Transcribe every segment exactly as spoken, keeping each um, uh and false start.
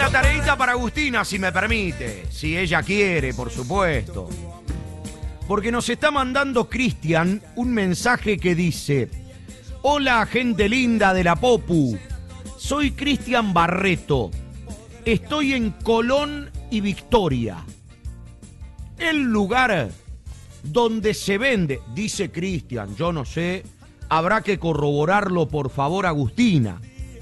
una tareita para Agustina, si me permite. Si ella quiere, por supuesto. Porque nos está mandando Cristian un mensaje que dice: hola, gente linda de la Popu. Soy Cristian Barreto. Estoy en Colón y Victoria. El lugar donde se vende, dice Cristian, yo no sé, habrá que corroborarlo, por favor, Agustina.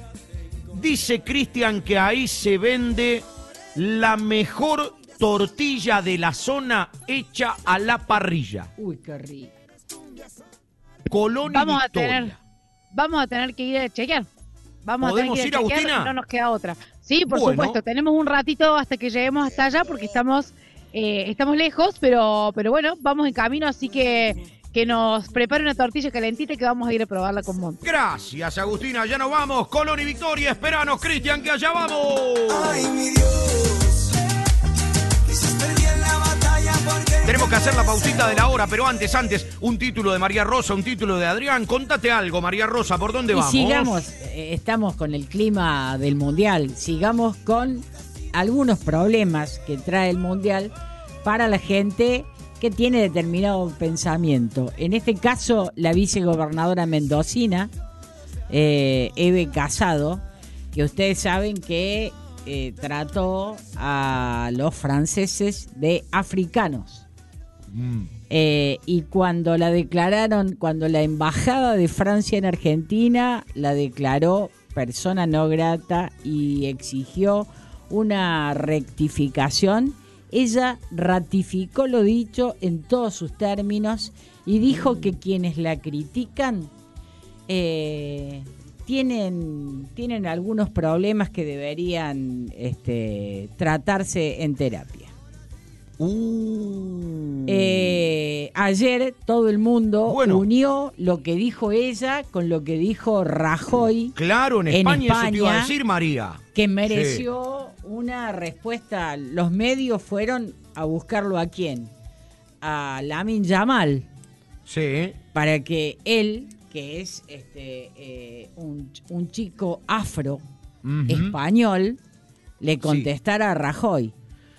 Dice Cristian que ahí se vende la mejor tortilla de la zona hecha a la parrilla. Uy, qué rico. Colón y Vamos Victoria. a tener, vamos a tener que ir a chequear. Vamos a tener ¿Podemos que ir, ir, a chequear, Agustina? no nos queda otra. Sí, por Bueno. supuesto. Tenemos un ratito hasta que lleguemos hasta allá porque estamos, eh, estamos lejos, pero, pero bueno, vamos en camino, así que que nos prepare una tortilla calentita y que vamos a ir a probarla con Monte. Gracias, Agustina. Ya nos vamos. Colón y Victoria. Esperanos, Cristian, que allá vamos. Ay, mi Dios, quizás perdí en la batalla porque... Tenemos que hacer la pausita de la hora, pero antes, antes, un título de María Rosa, un título de Adrián. Contate algo, María Rosa, ¿por dónde Y vamos? sigamos, eh, estamos con el clima del Mundial, sigamos con algunos problemas que trae el Mundial para la gente que tiene determinado pensamiento. En este caso, la vicegobernadora mendocina, eh, Eve Casado, que ustedes saben que eh, trató a los franceses de africanos. Mm. Eh, y cuando la declararon, cuando la embajada de Francia en Argentina la declaró persona no grata y exigió una rectificación, ella ratificó lo dicho en todos sus términos y dijo que quienes la critican eh, tienen, tienen algunos problemas que deberían este, tratarse en terapia. Uh. Eh, ayer todo el mundo Bueno. unió lo que dijo ella con lo que dijo Rajoy, Claro, en en España, eso te España, iba a decir, María. que mereció una respuesta. Los medios fueron a buscarlo a quién, a Lamine Yamal, Sí. para que él, que es este eh, un, un chico afro Ujú. español, le contestara a Rajoy.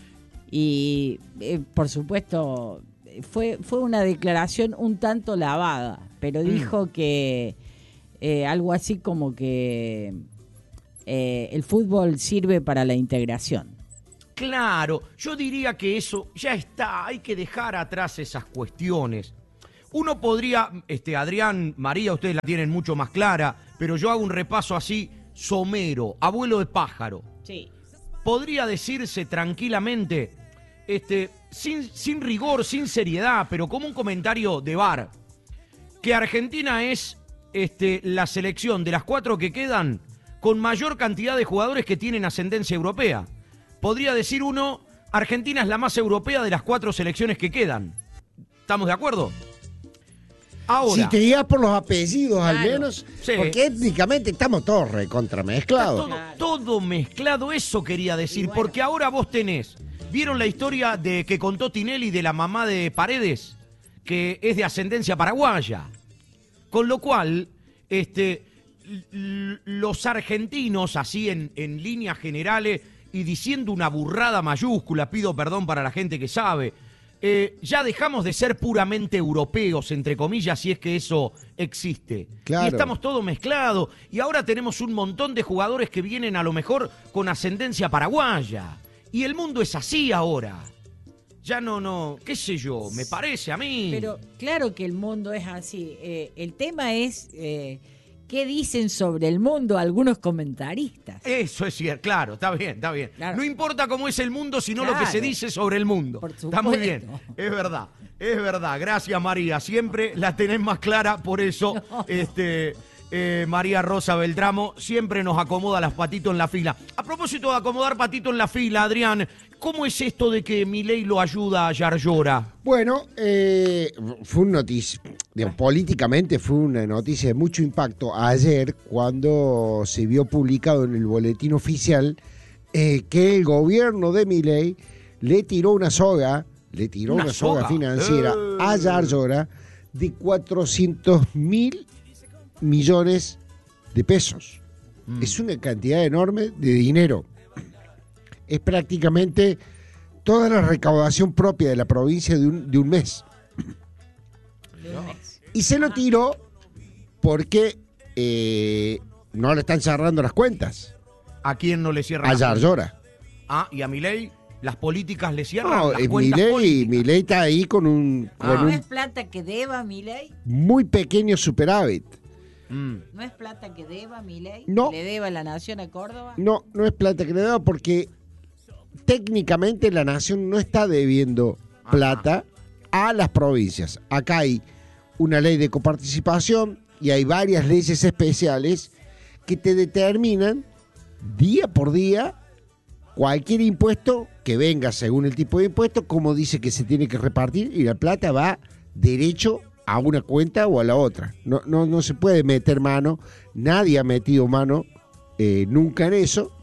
Y eh, por supuesto fue, fue una declaración un tanto lavada, pero dijo que eh, algo así como que eh, el fútbol sirve para la integración. Claro, yo diría que eso ya está, hay que dejar atrás esas cuestiones. Uno podría, este, Adrián, María, ustedes la tienen mucho más clara, pero yo hago un repaso así, somero, abuelo de pájaro. Sí. Podría decirse tranquilamente, este, sin, sin rigor, sin seriedad, pero como un comentario de bar, que Argentina es este, la selección de las cuatro que quedan con mayor cantidad de jugadores que tienen ascendencia europea. Podría decir uno, Argentina es la más europea de las cuatro selecciones que quedan. ¿Estamos de acuerdo? Ahora, Si te guías por los apellidos, al Claro. menos, Sí. porque étnicamente estamos todos recontramezclados. está todo, todo mezclado, eso quería decir, bueno. porque ahora vos tenés, ¿vieron la historia de que contó Tinelli de la mamá de Paredes? Que es de ascendencia paraguaya. Con lo cual, este, l- los argentinos, así en, en líneas generales, y diciendo una burrada mayúscula, pido perdón para la gente que sabe, eh, ya dejamos de ser puramente europeos, entre comillas, si es que eso existe. Claro. Y estamos todos mezclados. Y ahora tenemos un montón de jugadores que vienen a lo mejor con ascendencia paraguaya. Y el mundo es así ahora. Ya no, no, qué sé yo, me parece a mí. Pero claro que el mundo es así. Eh, el tema es eh, qué dicen sobre el mundo algunos comentaristas. Eso es cierto, claro, está bien, está bien. Claro. No importa cómo es el mundo, sino lo que Claro. se dice sobre el mundo. Por Está muy bien, supuesto. es verdad, es verdad. Gracias, María. Siempre la tenés más clara, por eso, No. este, eh, María Rosa Beltramo siempre nos acomoda las patitos en la fila. A propósito de acomodar patito en la fila, Adrián, ¿cómo es esto de que Milei lo ayuda a Yarlora? Bueno, eh, fue una noticia, digamos, políticamente fue una noticia de mucho impacto ayer cuando se vio publicado en el boletín oficial eh, que el gobierno de Milei le tiró una soga, le tiró ¿Una una, soga, soga? financiera Eh. a Yarlora de cuatrocientos mil millones de pesos. Mm. Es una cantidad enorme de dinero. es prácticamente toda la recaudación propia de la provincia de un, de un mes. Y se lo tiró porque eh, no le están cerrando las cuentas. ¿A quién no le cierran? A las cuentas? Yarlora. Ah, ¿y a Milei? ¿Las políticas le cierran No, las eh, cuentas Milei, políticas? Milei está ahí con un, con Ah. ¿No un es plata que deba Milei? muy pequeño superávit. Mm. ¿No es plata que deba Milei? No. ¿Le deba la nación a Córdoba? No, no es plata que le deba porque técnicamente la nación no está debiendo plata a las provincias. Acá hay una ley de coparticipación y hay varias leyes especiales que te determinan día por día cualquier impuesto que venga según el tipo de impuesto, como dice que se tiene que repartir y la plata va derecho a una cuenta o a la otra. No, no, no se puede meter mano, nadie ha metido mano eh, nunca en eso,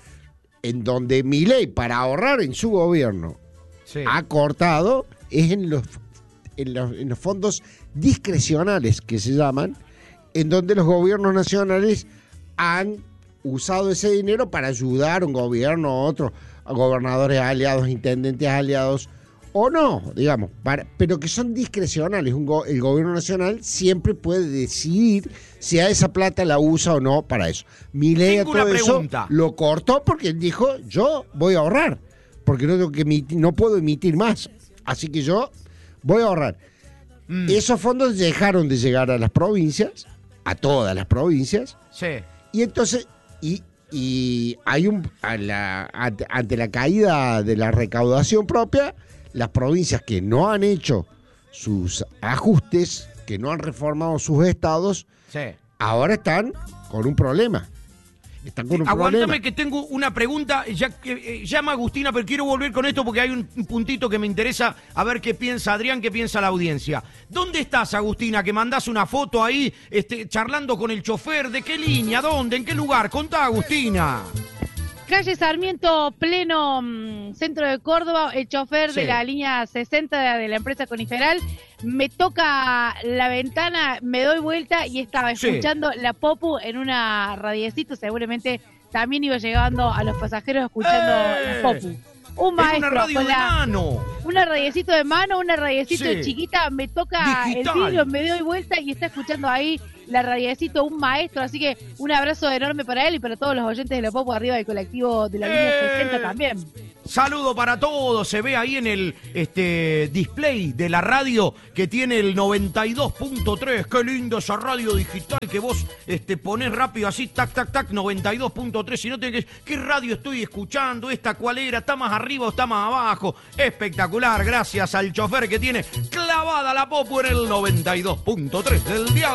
en donde Milei, para ahorrar en su gobierno, Sí. ha cortado, es en los, en los, en los fondos discrecionales que se llaman, en donde los gobiernos nacionales han usado ese dinero para ayudar a un gobierno, a otro, a gobernadores aliados, intendentes aliados, o no, digamos, para, pero que son discrecionales. Un go- el gobierno nacional siempre puede decidir si a esa plata la usa o no para eso. Milei a Tengo una todo eso pregunta. lo cortó porque él dijo, yo voy a ahorrar, porque no tengo que emitir, no puedo emitir más, así que yo voy a ahorrar. Mm. Esos fondos dejaron de llegar a las provincias, a todas las provincias, Sí. y entonces, y, y hay un, a la- ante, ante la caída de la recaudación propia, las provincias que no han hecho sus ajustes, que no han reformado sus estados, Sí. ahora están con un problema. Están con un Aguántame problema. que tengo una pregunta, ya que eh, llama Agustina, pero quiero volver con esto porque hay un, un puntito que me interesa, a ver qué piensa Adrián, qué piensa la audiencia. ¿Dónde estás, Agustina? Que mandás una foto ahí, este, charlando con el chofer, ¿de qué línea? ¿Dónde? ¿En qué lugar? Contá, Agustina. Calle Sarmiento, pleno mm, centro de Córdoba, el chofer Sí. de la línea sesenta de, de la empresa Coniferal me toca la ventana, me doy vuelta y estaba Sí. escuchando la Popu en una radiecito, seguramente también iba llegando a los pasajeros escuchando ¡Eh! la Popu. Un Es maestro una radio con de la, mano. una radiecito de mano, una radiecito Sí. chiquita, me toca Digital. el vidrio, me doy vuelta y está escuchando ahí la radiecito, un maestro, así que un abrazo enorme para él y para todos los oyentes de la Popo arriba del colectivo de la línea ¡Eh! sesenta también. Saludo para todos, se ve ahí en el este display de la radio que tiene el noventa y dos punto tres. Qué lindo esa radio digital que vos este, ponés rápido así, tac, tac, tac, noventa y dos punto tres. Si no tenés que, ¿qué radio estoy escuchando? ¿Esta cuál era? ¿Está más arriba o está más abajo? Espectacular, gracias al chofer que tiene clavada la Popo en el noventa y dos punto tres del dial.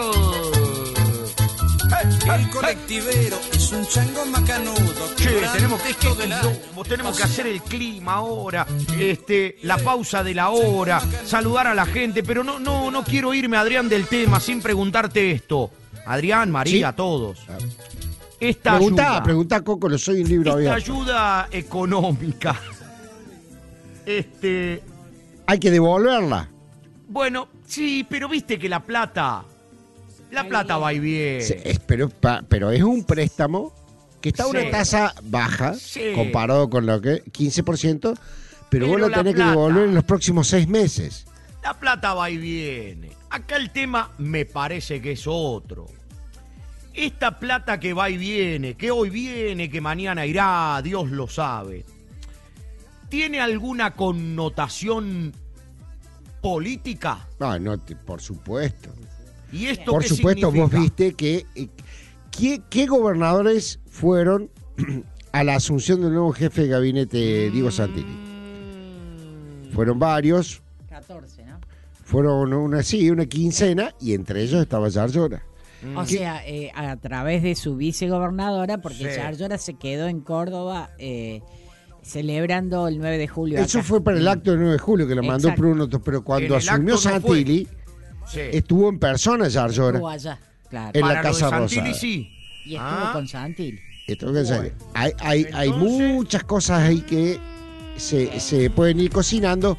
El colectivero es un chango macanudo. Che, Quebrando tenemos que, todo el año. no, tenemos que hacer el clima ahora, este, la pausa de la hora, saludar a la gente, pero no, no, no quiero irme, Adrián, del tema sin preguntarte esto. Adrián, María, Sí. todos. Esta Preguntá, ayuda, preguntá, Coco, lo soy un libro esta abierto. ayuda económica, este, Hay que devolverla. bueno, sí, pero viste que la plata, la plata va y viene. Sí, es- pero, pa- pero es un préstamo que está a una Sí. tasa baja Sí. comparado con lo que quince por ciento, pero, vos Pero lo la tenés que plata. devolver en los próximos seis meses. La plata va y viene. Acá el tema me parece que es otro. Esta plata que va y viene, que hoy viene, que mañana irá, Dios lo sabe, ¿tiene alguna connotación política? No, no, te- por supuesto. ¿Y esto Por qué supuesto, vos significa? viste que... eh, ¿qué, qué gobernadores fueron a la asunción del nuevo jefe de gabinete, Diego Santilli? Mm, Fueron varios, catorce, ¿no? fueron una, sí, una quincena, y entre ellos estaba Yarlora. mm. O sea, eh, a través de su vicegobernadora, porque Sí. Yarlora se quedó en Córdoba eh, celebrando el nueve de julio. Eso acá. fue para el acto del nueve de julio que lo mandó Exacto. Bruno, pero cuando En el asumió acto no fue. Santilli, Sí. estuvo en persona Yarlora. Estuvo allá, claro. en la Para lo de Casa Santilli, Rosada. sí. Y estuvo Ah. con Santilli. Esto que sé, hay, hay, hay Entonces- muchas cosas ahí que se, se pueden ir cocinando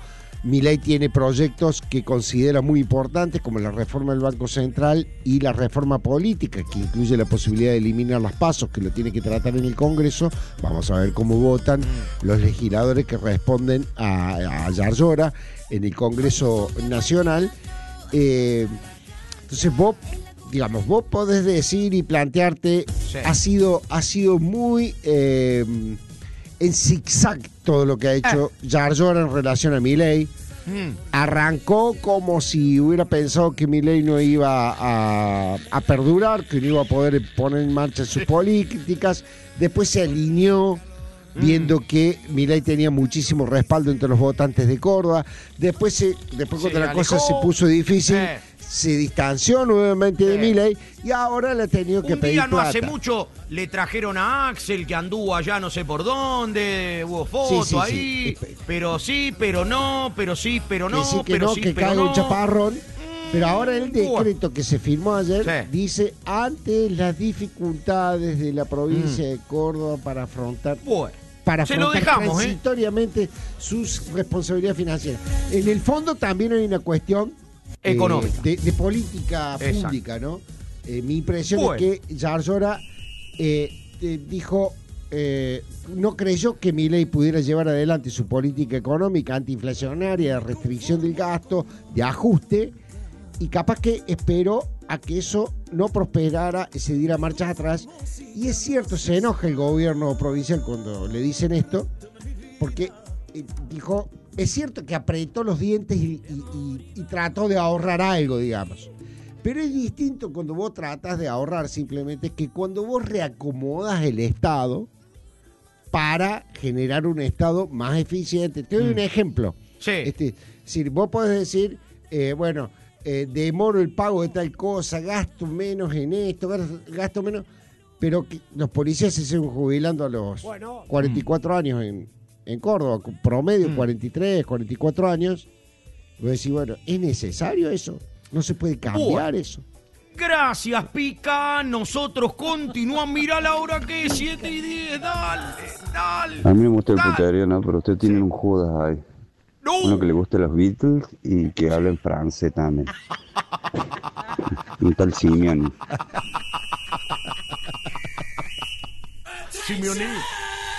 Milei tiene proyectos que considera muy importantes, como la reforma del Banco Central y la reforma política, que incluye la posibilidad de eliminar las pasos, que lo tiene que tratar en el Congreso. Vamos a ver cómo votan los legisladores que responden a, a Yarlora en el Congreso Nacional. Eh, entonces vos, digamos, vos podés decir y plantearte, Sí. ha sido, ha sido muy... Eh, en zigzag todo lo que ha hecho Yarlora en relación a Milei. Mm. Arrancó como si hubiera pensado que Milei no iba a, a perdurar, que no iba a poder poner en marcha sus políticas. Después se alineó viendo que Milei tenía muchísimo respaldo entre los votantes de Córdoba. Después, se, después Se cuando la alejó. cosa se puso difícil, Eh. se distanció nuevamente de Eh. Milei y ahora le ha tenido que Un pedir día no plata. hace mucho le trajeron a Axel que anduvo allá no sé por dónde, hubo fotos sí, sí. ahí, Eh, pero sí, pero no, pero sí, pero no, que sí, que pero no, sí, que pero caiga no. un chaparrón. Pero ahora el Bueno. decreto que se firmó ayer Sí. dice, ante las dificultades de la provincia Mm. de Córdoba para afrontar Bueno, para se lo afrontar dejamos, ¿eh? transitoriamente sus responsabilidades financieras. En el fondo también hay una cuestión eh, Económica. de, de política Exacto. pública, ¿no? Eh, mi impresión Bueno. es que Yarlora eh, eh, dijo, eh, no creyó que Milei pudiera llevar adelante su política económica antiinflacionaria, de restricción del gasto, de ajuste, y capaz que esperó a que eso no prosperara y se diera marchas atrás. Y es cierto, se enoja el gobierno provincial cuando le dicen esto, porque eh, dijo, es cierto que apretó los dientes y, y- y- y trató de ahorrar algo, digamos. Pero es distinto cuando vos tratas de ahorrar simplemente que cuando vos reacomodas el Estado para generar un Estado más eficiente. Te doy un ejemplo. sí. Este, si vos podés decir, eh, bueno, eh, demoro el pago de tal cosa, gasto menos en esto, gasto, gasto menos, pero que los policías se siguen jubilando a los cuarenta y cuatro años en, en Córdoba, con promedio Mm. cuarenta y tres, cuarenta y cuatro años. Vos decís, bueno, ¿es necesario eso? ¿No se puede cambiar Bueno. eso? Gracias, Pica. Nosotros continuamos. Mirá la hora que es, siete y diez. Dale, dale. A mí me gusta el dale. puterío, ¿no? Pero usted tiene un Judas ahí. No. Uno que le guste los Beatles y que hable en francés también. Un tal Simeone. Simeone.